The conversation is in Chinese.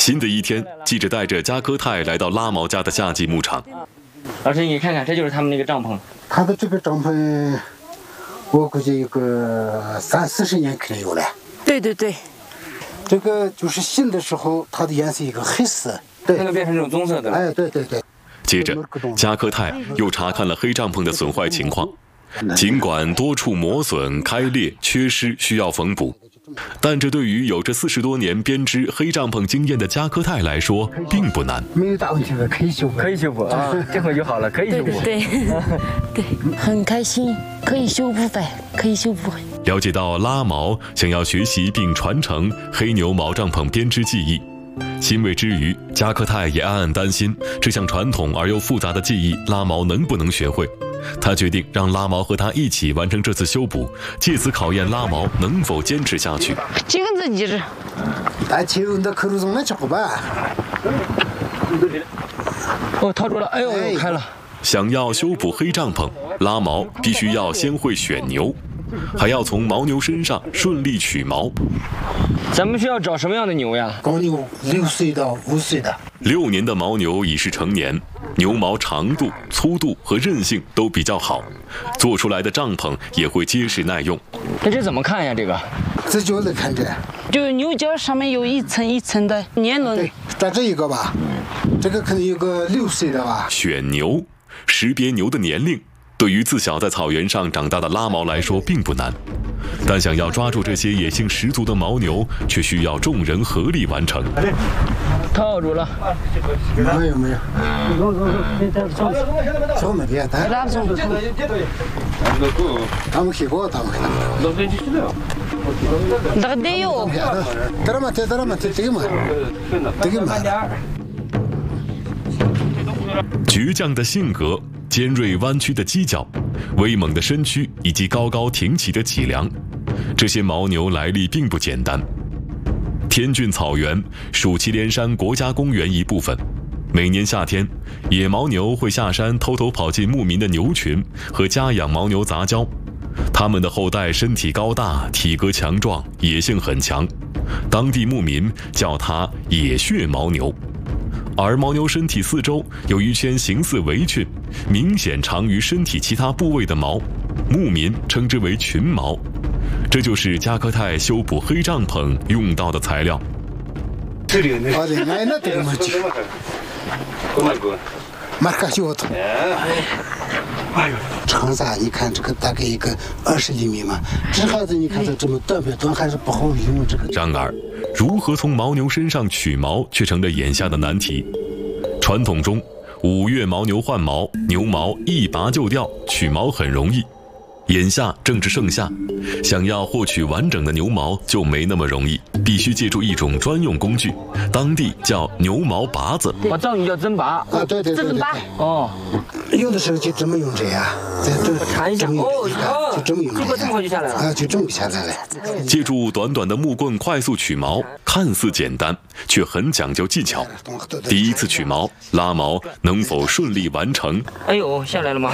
新的一天，记者带着加科泰来到拉毛家的夏季牧场。 老师，你看看，这就是他们那个帐篷。 他的这个帐篷，我估计有个30-40年肯定有了。 对对对， 这个就是新的时候，它的颜色一个黑色，对， 那个变成这种棕色的了。 哎，对对对。 接着，加科泰又查看了黑帐篷的损坏情况。尽管多处磨损、开裂、缺失，需要缝补，但这对于有着40多年编织黑帐篷经验的加科泰来说并不难。 没有大问题的，可以修复， 可以修复啊，这回就好了，可以修复。 对，很开心，可以修复呗，可以修复。 了解到拉毛想要学习并传承黑牛毛帐篷编织技艺，欣慰之余，加科泰也暗暗担心这项传统而又复杂的技艺，拉毛能不能学会。他决定让拉毛和他一起完成这次修补，借此考验拉毛能否坚持下去。 几个字记着。 哦，套住了，哎呦，开了。 想要修补黑帐篷，拉毛必须要先会选牛，还要从牦牛身上顺利取毛。 咱们需要找什么样的牛呀？ 公牛6岁到5岁的。 6年的牦牛已是成年，牛毛长度、粗度和韧性都比较好，做出来的帐篷也会结实耐用。 那这怎么看呀？这个？ 这就是看着。 就牛角上面有一层一层的年轮。 对，咱这一个吧，这个可能有个6岁的吧。 选牛，识别牛的年龄，对于自小在草原上长大的拉毛来说并不难，但想要抓住这些野性十足的牦牛，却需要众人合力完成。 套住了。 没有。走没别的。他们去过，他们。 那个得有。 倔强的性格、尖锐弯曲的犄角、威猛的身躯以及高高挺起的脊梁，这些牦牛来历并不简单。天峻草原属祁连山国家公园一部分，每年夏天，野牦牛会下山偷偷跑进牧民的牛群，和家养牦牛杂交。它们的后代身体高大，体格强壮，野性很强，当地牧民叫它野血牦牛。而牦牛身体四周有一圈形似围裙，明显长于身体其他部位的毛，牧民称之为群毛。这就是加科泰修补黑帐篷用到的材料。 长撒，你看这个大概一个20厘米嘛，这孩子你看它这么短还是不好用这个。 然而，如何从牦牛身上取毛，却成了眼下的难题。传统中，5月牦牛换毛，牛毛一拔就掉，取毛很容易。眼下正值盛夏，想要获取完整的牛毛就没那么容易，必须借助一种专用工具，当地叫牛毛拔子。 把藏语叫针拔。 啊，对。 针拔。 哦， 有的时候就这么用这呀， 缠一下， 就这么用这么快就下来了。 啊，就这么下来了。 借助短短的木棍快速取毛，看似简单，却很讲究技巧。第一次取毛，拉毛能否顺利完成？ 哎呦，下来了吗？